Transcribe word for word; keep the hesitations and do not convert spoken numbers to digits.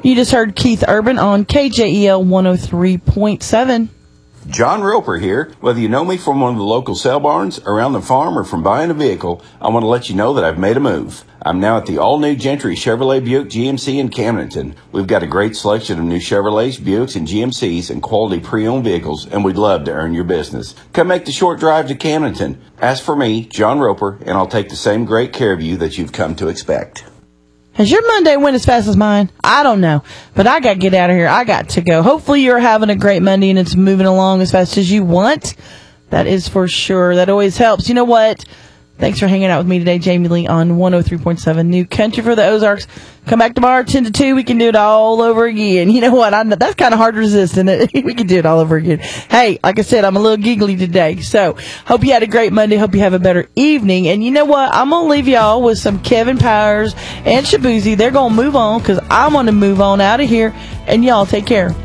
You just heard Keith Urban on K J E L one oh three point seven. John Roper here. Whether you know me from one of the local sale barns, around the farm, or from buying a vehicle, I want to let you know that I've made a move. I'm now at the all-new Gentry Chevrolet Buick G M C in Camdenton. We've got a great selection of new Chevrolets, Buicks, and G M Cs and quality pre-owned vehicles, and we'd love to earn your business. Come make the short drive to Camdenton. Ask for me, John Roper, and I'll take the same great care of you that you've come to expect. Has your Monday went as fast as mine? I don't know, but I got to get out of here. I got to go. Hopefully you're having a great Monday and it's moving along as fast as you want. That is for sure. That always helps. You know what? Thanks for hanging out with me today, Jamie Lee, on one oh three point seven New Country for the Ozarks. Come back tomorrow, ten to two. We can do it all over again. You know what? I know, that's kind of hard to resist, isn't it? We can do it all over again. Hey, like I said, I'm a little giggly today. So, hope you had a great Monday. Hope you have a better evening. And you know what? I'm going to leave y'all with some Kevin Powers and Shabuzi. They're going to move on because I'm going to move on out of here. And y'all take care.